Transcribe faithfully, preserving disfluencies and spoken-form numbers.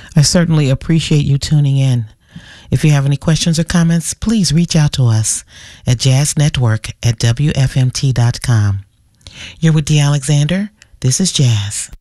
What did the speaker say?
I certainly appreciate you tuning in. If you have any questions or comments, please reach out to us at jazznetwork at W F M T dot com. You're with Dee Alexander. This is Jazz.